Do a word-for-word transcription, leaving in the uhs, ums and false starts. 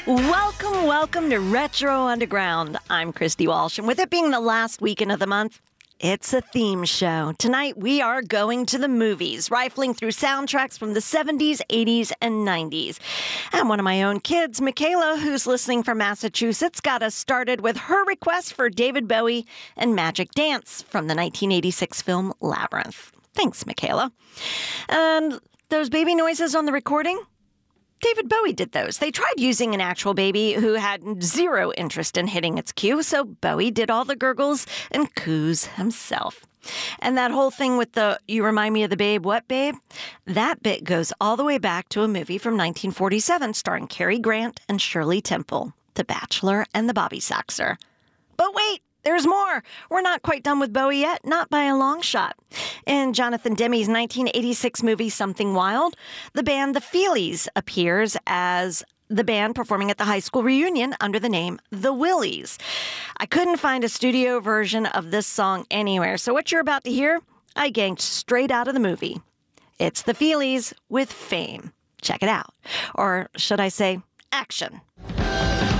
Welcome, welcome to Retro Underground. I'm Christy Walsh, and with it being the last weekend of the month, it's a theme show. Tonight, we are going to the movies, rifling through soundtracks from the seventies, eighties, and nineties. And one of my own kids, Michaela, who's listening from Massachusetts, got us started with her request for David Bowie and Magic Dance from the nineteen eighty-six film Labyrinth. Thanks, Michaela. And those baby noises on the recording? David Bowie did those. They tried using an actual baby who had zero interest in hitting its cue, so Bowie did all the gurgles and coos himself. And that whole thing with the, you remind me of the babe, what babe? That bit goes all the way back to a movie from nineteen forty-seven starring Cary Grant and Shirley Temple, The Bachelor and the Bobby Soxer. But wait! There's more. We're not quite done with Bowie yet, not by a long shot. In Jonathan Demme's nineteen eighty-six movie Something Wild, the band The Feelies appears as the band performing at the high school reunion under the name The Willies. I couldn't find a studio version of this song anywhere, so what you're about to hear, I ganked straight out of the movie. It's The Feelies with Fame. Check it out. Or should I say, action.